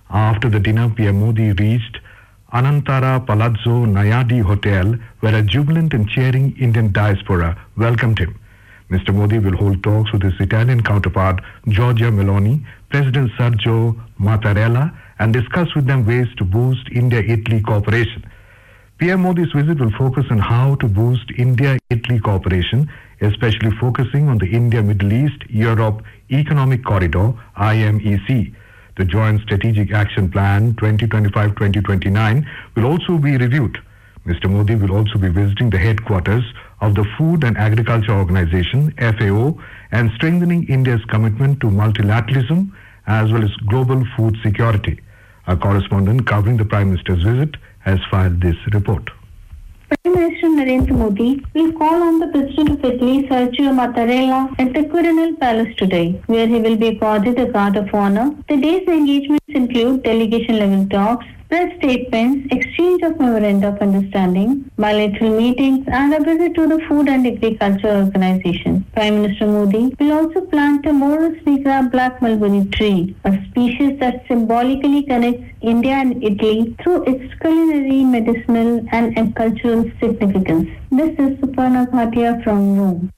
After the dinner, PM Modi reached Anantara Palazzo Nayadi Hotel, where a jubilant and cheering Indian diaspora welcomed him. Mr. Modi will hold talks with his Italian counterpart, Giorgia Meloni, President Sergio Mattarella, and discuss with them ways to boost India-Italy cooperation. PM Modi's visit will focus on how to boost India-Italy cooperation, especially focusing on the India-Middle East-Europe Economic Corridor, IMEC. The Joint Strategic Action Plan 2025-2029 will also be reviewed. Mr. Modi will also be visiting the headquarters of the Food and Agriculture Organization, FAO, and strengthening India's commitment to multilateralism as well as global food security. Our correspondent covering the Prime Minister's visit has filed this report. Prime Minister Narendra Modi will call on the President of Italy, Sergio Mattarella, at the Quirinal Palace today, where he will be accorded a guard of honor. The day's engagements include delegation-level talks, press statements, exchange of memoranda of understanding, bilateral meetings, and a visit to the Food and Agriculture Organization. Prime Minister Modi will also plant a Morus nigra black mulberry tree, a species that symbolically connects India and Italy through its culinary, medicinal, and cultural significance. This is Suparna Bhatia from Rome.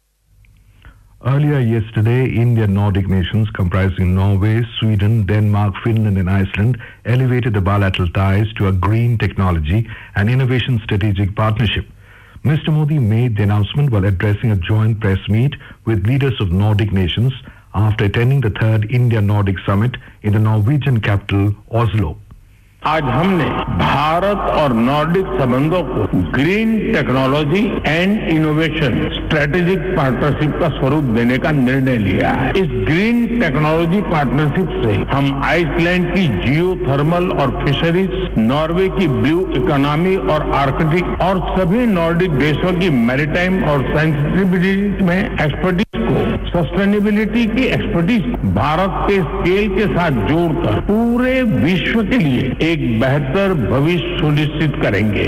Earlier yesterday, India-Nordic nations comprising Norway, Sweden, Denmark, Finland and Iceland elevated the bilateral ties to a green technology and innovation strategic partnership. Mr. Modi made the announcement while addressing a joint press meet with leaders of Nordic nations after attending the third India-Nordic Summit in the Norwegian capital, Oslo. आज हमने भारत और Nordic संबंधों को green technology and innovation strategic partnership का स्वरूप देने का निर्णय लिया है। इस ग्रीन टेक्नोलॉजी पार्टनरशिप से हम आइसलैंड की जियोथर्मल और फिशरीज, नॉर्वे की ब्लू इकोनॉमी और आर्कटिक और सभी नॉर्डिक देशों की मैरीटाइम और सेंसिटिविटी में एक्सपर्टीज को सस्टेनेबिलिटी की एक्सपर्टीज भारत के स्केल के साथ जोड़कर पूरे विश्व के लिए एक बेहतर भविष्य सुनिश्चित करेंगे।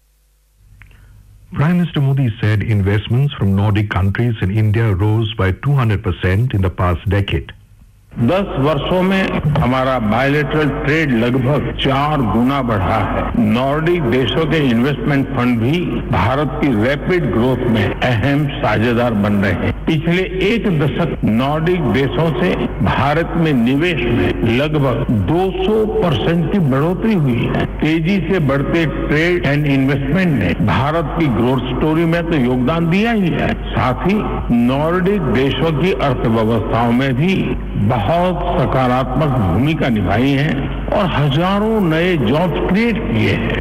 Prime Minister Modi said investments from Nordic countries in India rose by 200% in the past decade. 10 वर्षों में हमारा बायलैटरल ट्रेड लगभग 4 गुना बढ़ा है। नॉर्डिक देशों के इन्वेस्टमेंट फंड भी भारत की रैपिड ग्रोथ में अहम साझेदार बन रहे हैं। पिछले एक दशक नॉर्डिक देशों से भारत में निवेश में लगभग 200% की बढ़ोतरी हुई है। तेजी से बढ़ते ट्रेड एंड इन्वेस्टमेंट ने भारत की ग्रोथ स्टोरी में तो योगदान दिया ही है, साथ ही नॉर्डिक देशों की अर्थव्यवस्थाओं में भी बहुत सकारात्मक भूमिका निभाई है और हजारों नए जॉब्स क्रिएट किए हैं।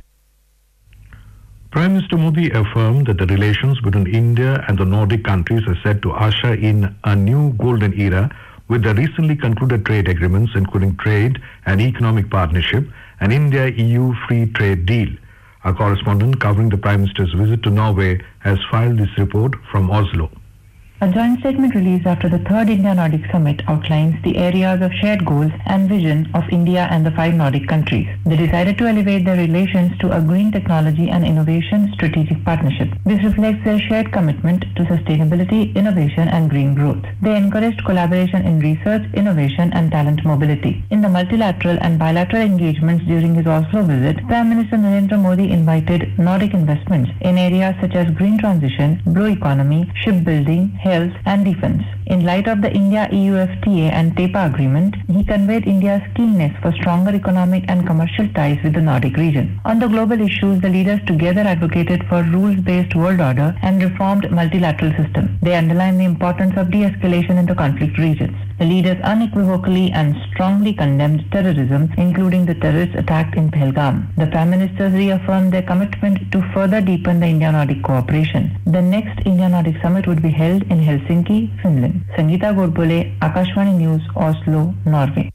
Prime Minister Modi affirmed that the relations between India and the Nordic countries are set to usher in a new golden era with the recently concluded trade agreements including trade and economic partnership and India-EU free trade deal. Our correspondent covering the Prime Minister's visit to Norway has filed this report from Oslo. A joint statement released after the third India-Nordic Summit outlines the areas of shared goals and vision of India and the 5 Nordic countries. They decided to elevate their relations to a green technology and innovation strategic partnership. This reflects their shared commitment to sustainability, innovation and green growth. They encouraged collaboration in research, innovation and talent mobility. In the multilateral and bilateral engagements during his Oslo visit, Prime Minister Narendra Modi invited Nordic investments in areas such as green transition, blue economy, shipbuilding, health and defense. In light of the India-EU FTA and TEPA agreement, he conveyed India's keenness for stronger economic and commercial ties with the Nordic region. On the global issues, the leaders together advocated for rules-based world order and reformed multilateral system. They underlined the importance of de-escalation in the conflict regions. The leaders unequivocally and strongly condemned terrorism, including the terrorist attack in Pahalgam. The Prime Ministers reaffirmed their commitment to further deepen the India-Nordic cooperation. The next India-Nordic Summit would be held in Helsinki, Finland. Sangeeta Godbole, Akashvani News, Oslo, Norway.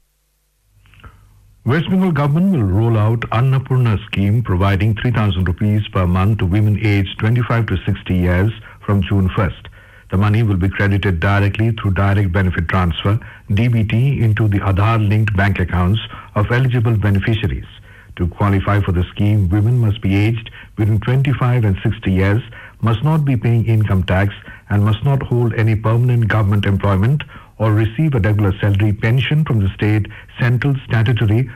West Bengal government will roll out Annapurna scheme providing 3,000 rupees per month to women aged 25 to 60 years from June 1st. The money will be credited directly through direct benefit transfer, DBT, into the Aadhaar-linked bank accounts of eligible beneficiaries. To qualify for the scheme, women must be aged between 25 and 60 years, must not be paying income tax, and must not hold any permanent government employment or receive a regular salary pension from the state, central, statutory